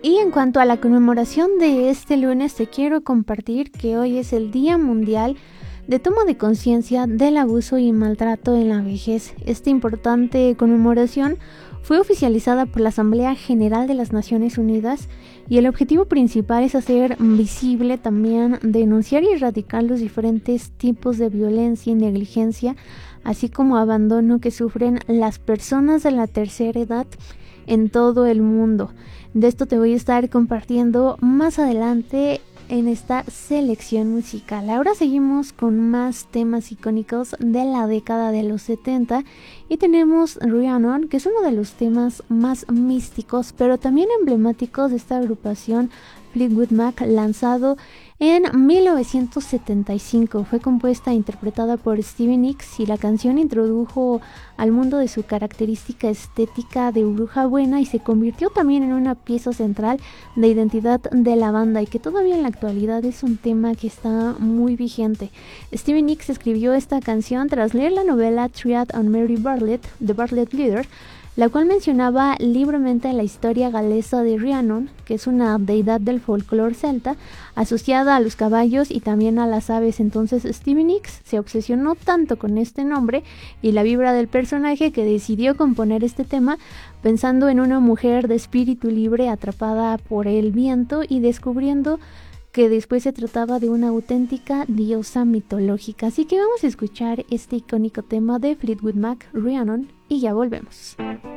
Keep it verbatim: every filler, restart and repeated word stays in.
Y en cuanto a la conmemoración de este lunes, te quiero compartir que hoy es el Día Mundial de Toma de Conciencia del Abuso y Maltrato en la Vejez. Esta importante conmemoración fue oficializada por la Asamblea General de las Naciones Unidas y el objetivo principal es hacer visible también, denunciar y erradicar los diferentes tipos de violencia y negligencia, así como abandono que sufren las personas de la tercera edad en todo el mundo. De esto te voy a estar compartiendo más adelante en esta selección musical. Ahora seguimos con más temas icónicos de la década de los setenta y tenemos Rhiannon, que es uno de los temas más místicos pero también emblemáticos de esta agrupación Fleetwood Mac, lanzado en mil novecientos setenta y cinco. Fue compuesta e interpretada por Stevie Nicks y la canción introdujo al mundo de su característica estética de bruja buena y se convirtió también en una pieza central de identidad de la banda, y que todavía en la actualidad es un tema que está muy vigente. Stevie Nicks escribió esta canción tras leer la novela Triad on Mary Bartlett de Bartlett Leader, la cual mencionaba libremente la historia galesa de Rhiannon, que es una deidad del folclore celta, asociada a los caballos y también a las aves. Entonces Stevie Nicks se obsesionó tanto con este nombre y la vibra del personaje que decidió componer este tema pensando en una mujer de espíritu libre atrapada por el viento y descubriendo que después se trataba de una auténtica diosa mitológica. Así que vamos a escuchar este icónico tema de Fleetwood Mac, Rhiannon, y ya volvemos.